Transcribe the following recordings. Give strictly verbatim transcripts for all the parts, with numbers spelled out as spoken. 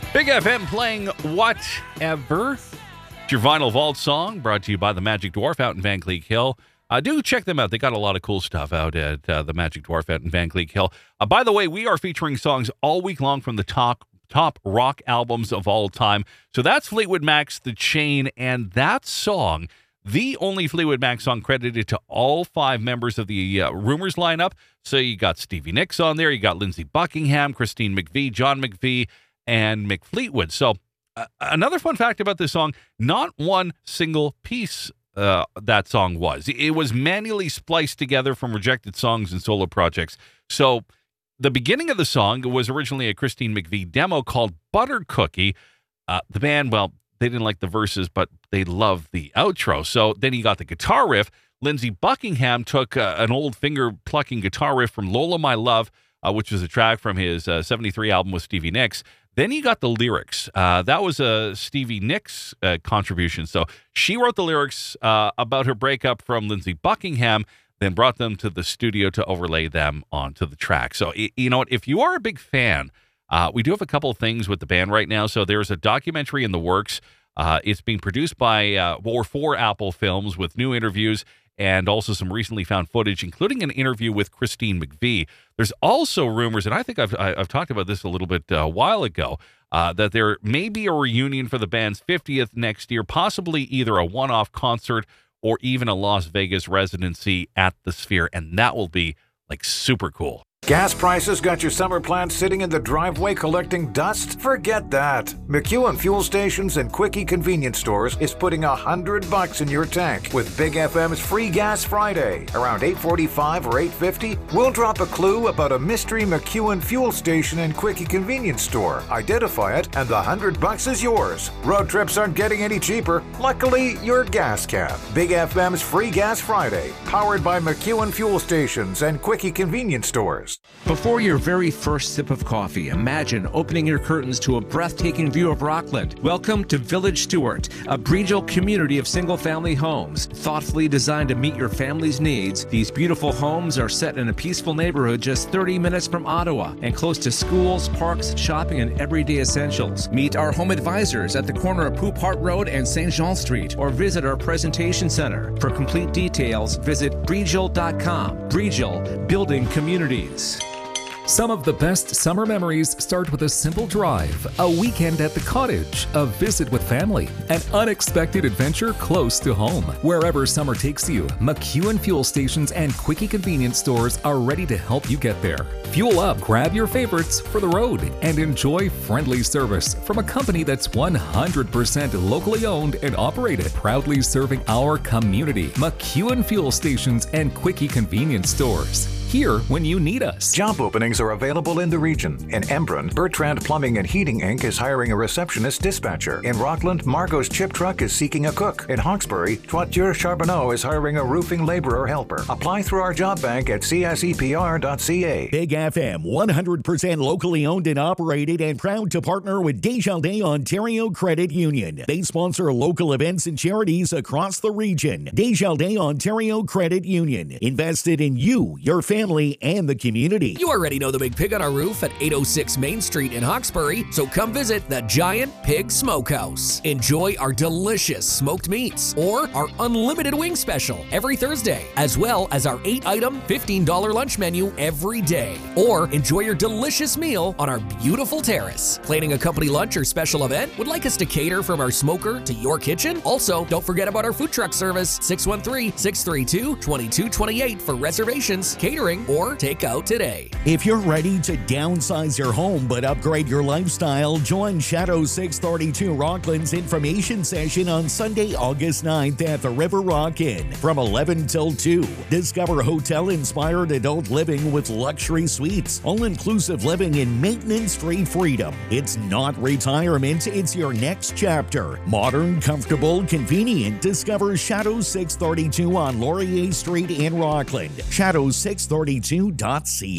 Big F M playing Whatever. It's your Vinyl Vault song brought to you by the Magic Dwarf out in Van Cleek Hill. Uh, do check them out. They got a lot of cool stuff out at uh, the Magic Dwarf out in Van Cleek Hill. Uh, by the way, we are featuring songs all week long from the top, top rock albums of all time. So that's Fleetwood Mac's The Chain, and that song, the only Fleetwood Mac song credited to all five members of the uh, Rumors lineup. So you got Stevie Nicks on there, you got Lindsey Buckingham, Christine McVie, John McVie, and Mick Fleetwood. So uh, another fun fact about this song, not one single piece uh, that song was. It was manually spliced together from rejected songs and solo projects. So the beginning of the song was originally a Christine McVie demo called Butter Cookie. Uh, the band, well, they didn't like the verses, but they loved the outro. So then he got the guitar riff. Lindsey Buckingham took uh, an old finger-plucking guitar riff from Lola My Love, uh, which was a track from his uh, seventy-three album with Stevie Nicks. Then he got the lyrics. Uh, that was a Stevie Nicks uh, contribution. So she wrote the lyrics uh, about her breakup from Lindsey Buckingham, then brought them to the studio to overlay them onto the track. So, you know what? If you are a big fan, uh, we do have a couple of things with the band right now. So there's a documentary in the works. Uh, it's being produced by uh, or for Apple Films with new interviews and also some recently found footage, including an interview with Christine McVie. There's also rumors, and I think I've I've talked about this a little bit uh, a while ago, uh, that there may be a reunion for the band's fiftieth next year, possibly either a one-off concert or even a Las Vegas residency at the Sphere, and that will be like super cool. Gas prices got your summer plants sitting in the driveway collecting dust? Forget that. McEwen Fuel Stations and Quickie Convenience Stores is putting a hundred bucks in your tank with Big F M's Free Gas Friday. Around eight forty-five or eight fifty, we'll drop a clue about a mystery McEwen Fuel Station and Quickie Convenience Store. Identify it, and the hundred bucks is yours. Road trips aren't getting any cheaper. Luckily, your gas can. Big F M's Free Gas Friday, powered by McEwen Fuel Stations and Quickie Convenience Stores. Before your very first sip of coffee, imagine opening your curtains to a breathtaking view of Rockland. Welcome to Village Stewart, a Breedville community of single-family homes. Thoughtfully designed to meet your family's needs, these beautiful homes are set in a peaceful neighborhood just thirty minutes from Ottawa and close to schools, parks, shopping, and everyday essentials. Meet our home advisors at the corner of Poop Hart Road and Saint Jean Street, or visit our presentation center. For complete details, visit breedville dot com. Breedville, building communities. Some of the best summer memories start with a simple drive, a weekend at the cottage, a visit with family, an unexpected adventure close to home. Wherever summer takes you, McEwen Fuel Stations and Quickie Convenience Stores are ready to help you get there. Fuel up, grab your favorites for the road, and enjoy friendly service from a company that's one hundred percent locally owned and operated, proudly serving our community. McEwen Fuel Stations and Quickie Convenience Stores. Here when you need us. Job openings are available in the region. In Embrun, Bertrand Plumbing and Heating Incorporated is hiring a receptionist dispatcher. In Rockland, Margot's Chip Truck is seeking a cook. In Hawkesbury, Toiture Charbonneau is hiring a roofing laborer helper. Apply through our job bank at c s e p r dot c a. Big F M, one hundred percent locally owned and operated, and proud to partner with Desjardins Ontario Credit Union. They sponsor local events and charities across the region. Desjardins Ontario Credit Union. Invested in you, your family, family, and the community. You already know the Big Pig on our roof at eight oh six Main Street in Hawkesbury, so come visit the Giant Pig Smokehouse. Enjoy our delicious smoked meats or our unlimited wing special every Thursday, as well as our eight-item, fifteen dollar lunch menu every day. Or enjoy your delicious meal on our beautiful terrace. Planning a company lunch or special event? Would like us to cater from our smoker to your kitchen? Also, don't forget about our food truck service, six one three, six three two, two two two eight for reservations, catering, or take out today. If you're ready to downsize your home but upgrade your lifestyle, join Shadow six thirty-two Rockland's information session on Sunday, August ninth at the River Rock Inn from eleven till two. Discover hotel-inspired adult living with luxury suites, all-inclusive living and maintenance-free freedom. It's not retirement, it's your next chapter. Modern, comfortable, convenient. Discover Shadow six thirty-two on Laurier Street in Rockland. shadow six thirty-two dot c a.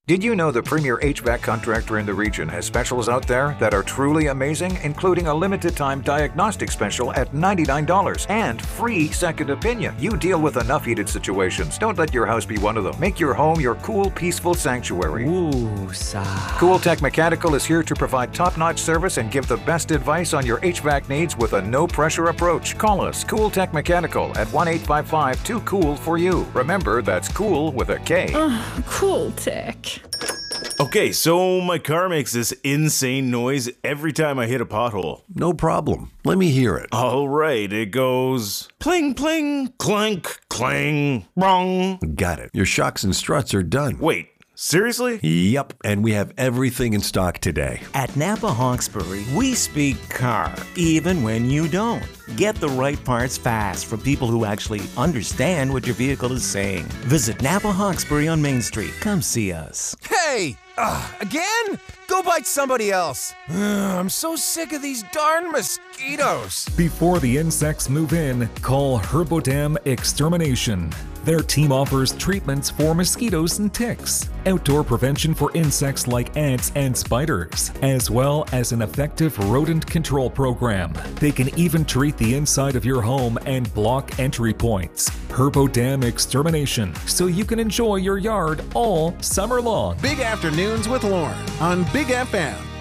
Did you know the premier H V A C contractor in the region has specials out there that are truly amazing, including a limited-time diagnostic special at ninety-nine dollars and free second opinion? You deal with enough heated situations. Don't let your house be one of them. Make your home your cool, peaceful sanctuary. Ooh, sigh. Cooltech Mechanical is here to provide top-notch service and give the best advice on your H V A C needs with a no-pressure approach. Call us, Cooltech Mechanical, at one eight five five two cool for you. Remember, that's cool with a K. Oh, Cooltech. Okay, so my car makes this insane noise every time I hit a pothole. No problem. Let me hear it. All right, it goes pling, pling, clank, clang, wrong. Got it. Your shocks and struts are done. Wait, seriously? Yep, and we have everything in stock today. At Napa Hawkesbury, we speak car, even when you don't. Get the right parts fast from people who actually understand what your vehicle is saying. Visit Napa Hawkesbury on Main Street. Come see us. Hey! Uh, again? Go bite somebody else. I'm so sick of these darn mosquitoes. Before the insects move in, call Herbodam Extermination. Their team offers treatments for mosquitoes and ticks, outdoor prevention for insects like ants and spiders, as well as an effective rodent control program. They can even treat the inside of your home and block entry points. Herbodam Extermination, so you can enjoy your yard all summer long. Big Afternoons with Lauren on Big F M.